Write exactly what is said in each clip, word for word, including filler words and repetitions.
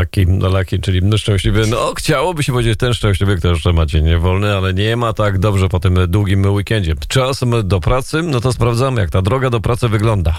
Lucky, no lucky, czyli szczęśliwy. No, chciałoby się powiedzieć ten szczęśliwy, kto jeszcze ma dzień wolny, ale nie ma tak dobrze po tym długim weekendzie. Czas do pracy, no to sprawdzamy, jak ta droga do pracy wygląda.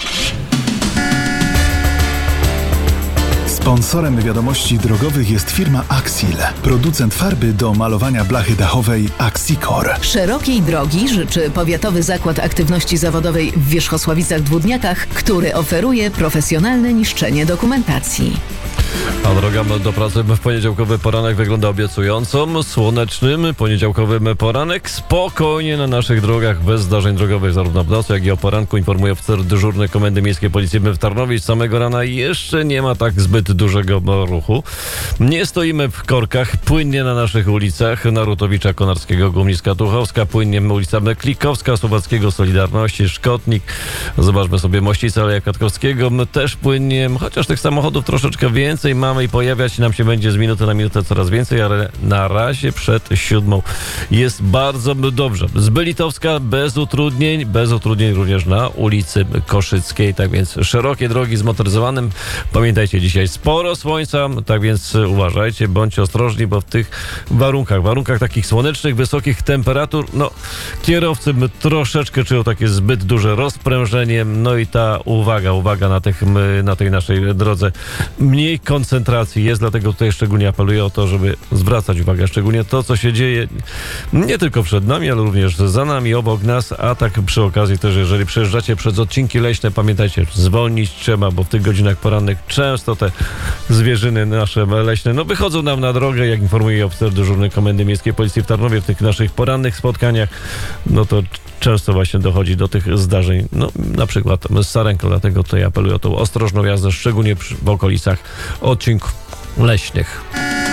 Sponsorem wiadomości drogowych jest firma Axil, producent farby do malowania blachy dachowej Axicor. Szerokiej drogi życzy Powiatowy Zakład Aktywności Zawodowej w Wierzchosławicach-Dwódniakach, który oferuje profesjonalne niszczenie dokumentacji. A droga do pracy w poniedziałkowy poranek wygląda obiecująco. Słonecznym poniedziałkowym poranek. Spokojnie na naszych drogach, bez zdarzeń drogowych zarówno w nocy, jak i o poranku, informuje oficer dyżurny Komendy Miejskiej Policji w Tarnowie. Z samego rana jeszcze nie ma tak zbyt dużego ruchu. Nie stoimy w korkach. Płynnie na naszych ulicach. Narutowicza, Konarskiego, Gumnicka, Tuchowska. Płynnie ulica Klikowska, Słowackiego, Solidarności, Szkotnik. Zobaczmy sobie Mościca, Aleja Kwiatkowskiego. Też płynnie, chociaż tych samochodów troszeczkę więcej mamy i pojawiać nam się będzie z minuty na minutę coraz więcej, ale na razie przed siódmą jest bardzo dobrze. Z Bylitowska bez utrudnień, bez utrudnień również na ulicy Koszyckiej, tak więc szerokie drogi z motoryzowanym. Pamiętajcie, dzisiaj sporo słońca, tak więc uważajcie, bądźcie ostrożni, bo w tych warunkach, warunkach takich słonecznych, wysokich temperatur, no kierowcy troszeczkę czują takie zbyt duże rozprężenie, no i ta uwaga, uwaga na, tych, na tej naszej drodze. Mniej koncentracji jest, dlatego tutaj szczególnie apeluję o to, żeby zwracać uwagę, szczególnie to, co się dzieje nie tylko przed nami, ale również za nami, obok nas, a tak przy okazji też, jeżeli przejeżdżacie przez odcinki leśne, pamiętajcie, zwolnić trzeba, bo w tych godzinach porannych często te zwierzyny nasze leśne, no wychodzą nam na drogę, jak informuje oficer dyżurny Komendy Miejskiej Policji w Tarnowie, w tych naszych porannych spotkaniach, no to często właśnie dochodzi do tych zdarzeń, no na przykład z sarenką, dlatego tutaj apeluję o tą ostrożną jazdę, szczególnie przy, w okolicach odcinków leśnych.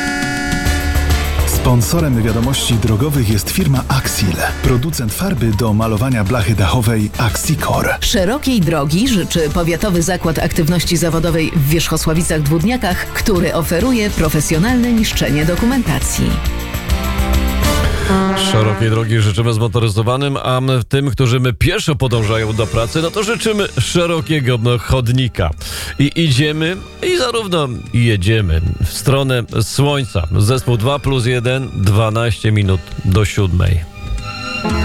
Sponsorem wiadomości drogowych jest firma Axil, producent farby do malowania blachy dachowej Axicor. Szerokiej drogi życzy Powiatowy Zakład Aktywności Zawodowej w Wierzchosławicach-Dwódniakach, który oferuje profesjonalne niszczenie dokumentacji. Szerokiej drogi życzymy zmotoryzowanym, a tym, którzy my pieszo podążają do pracy, no to życzymy szerokiego chodnika. I idziemy i zarówno jedziemy w stronę słońca. Zespół dwa plus jeden, dwanaście minut do siódmej.